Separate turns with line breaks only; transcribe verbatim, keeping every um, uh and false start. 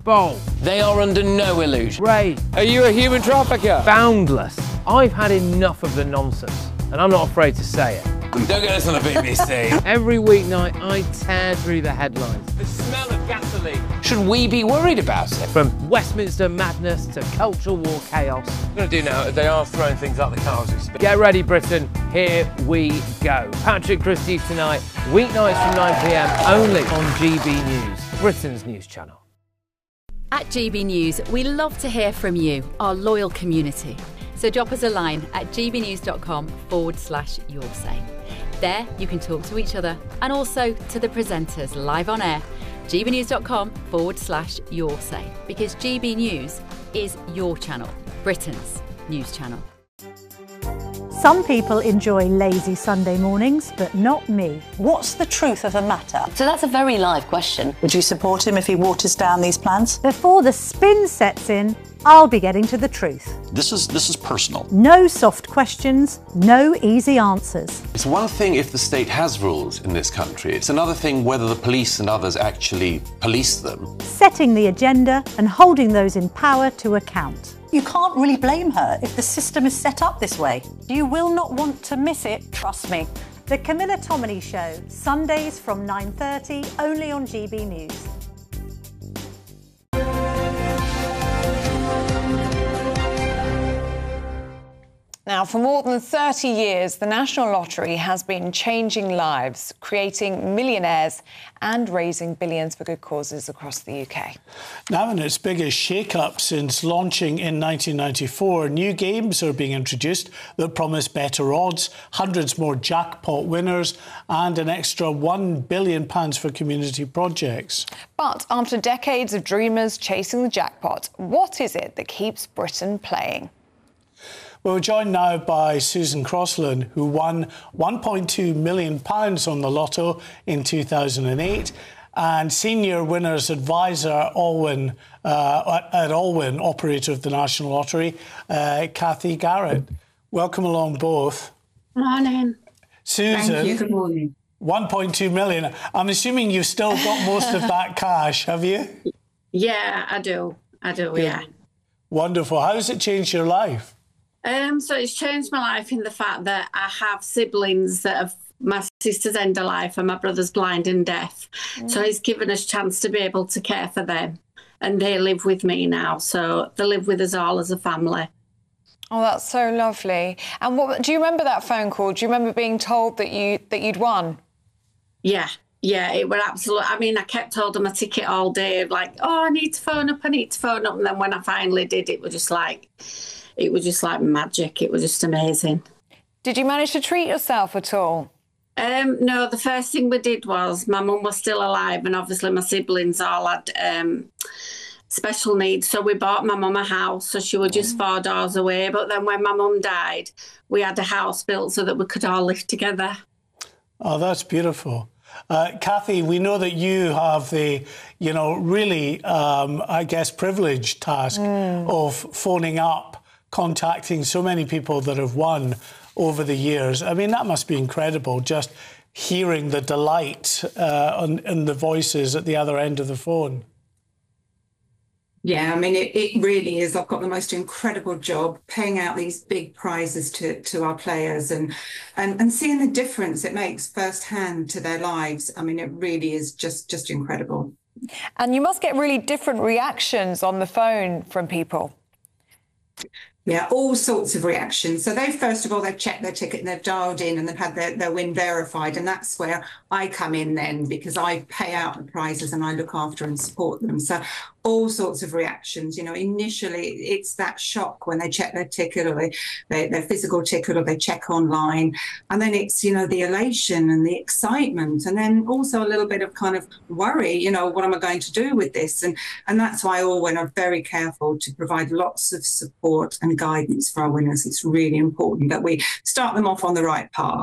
Bold.
They are under no illusion.
Brave.
Are you a human trafficker?
Boundless. I've had enough of the nonsense, and I'm not afraid to say it.
Don't get us on the B B C.
Every weeknight, I tear through the headlines.
The smell of gasoline. Should we be worried about it?
From Westminster madness to cultural war chaos.
What I'm going to do now is they are throwing things out the car as we speak.
Get ready, Britain. Here we go. Patrick Christie's tonight, weeknights from nine p m, only on G B News, Britain's news channel.
At G B News, we love to hear from you, our loyal community. So drop us a line at gbnews.com forward slash your say. There you can talk to each other and also to the presenters live on air. gbnews.com forward slash your say, because G B News is your channel, Britain's news channel.
Some people enjoy lazy Sunday mornings, but not me.
What's the truth of the matter?
So that's a very live question.
Would you support him if he waters down these plans?
Before the spin sets in, I'll be getting to the truth.
This is this is personal.
No soft questions, no easy answers.
It's one thing if the state has rules in this country. It's another thing whether the police and others actually police them.
Setting the agenda and holding those in power to account.
You can't really blame her if the system is set up this way. You will not want to miss it, trust me.
The Camilla Tominey Show, Sundays from nine thirty, only on G B News.
Now, for more than thirty years, the National Lottery has been changing lives, creating millionaires and raising billions for good causes across the U K.
Now, in its biggest shake-up since launching in nineteen ninety-four, new games are being introduced that promise better odds, hundreds more jackpot winners and an extra one billion pounds for community projects.
But after decades of dreamers chasing the jackpot, what is it that keeps Britain playing?
Well, we're joined now by Susan Crosland, who won one point two million pounds on the lotto in two thousand eight, and senior winners advisor Allwyn, uh, at Allwyn, operator of the National Lottery, uh, Kathy Garrett. Welcome along both.
Morning.
Susan.
Thank you. Good morning.
one point two million. I'm assuming you've still got most of that cash, have you?
Yeah, I do. I do, Good. yeah.
Wonderful. How has it changed your life?
Um, so it's changed my life in the fact that I have siblings that have my sister's end of life and my brother's blind and deaf. Mm. So it's given us a chance to be able to care for them. And they live with me now. So they live with us all as a family.
Oh, that's so lovely. And what do you remember that phone call? Do you remember being told that you that you'd won?
Yeah. Yeah, it was absolute. I mean, I kept holding my ticket all day, like, oh, I need to phone up, I need to phone up. And then when I finally did, it was just like... It was just like magic. It was just amazing.
Did you manage to treat yourself at all?
Um, no, the first thing we did was my mum was still alive and obviously my siblings all had um, special needs. So we bought my mum a house, so she was just four doors away. But then when my mum died, we had a house built so that we could all live together.
Oh, that's beautiful. Uh, Kathy, we know that you have the, you know, really, um, I guess, privileged task mm. of phoning up, contacting so many people that have won over the years. I mean, that must be incredible, just hearing the delight uh, on, in the voices at the other end of the phone.
Yeah, I mean, it, it really is. I've got the most incredible job paying out these big prizes to, to our players and, and and seeing the difference it makes firsthand to their lives. I mean, it really is just, just incredible.
And you must get really different reactions on the phone from people.
Yeah, all sorts of reactions. So they, first of all, they've checked their ticket and they've dialed in and they've had their, their win verified. And that's where I come in then, because I pay out the prizes and I look after and support them. So all sorts of reactions. You know, initially it's that shock when they check their ticket or they, they, their physical ticket or they check online. And then it's, you know, the elation and the excitement. And then also a little bit of kind of worry, you know, what am I going to do with this? And, and that's why Allwyn are very careful to provide lots of support and guidance for our winners. It's really important that we start them off on the right path.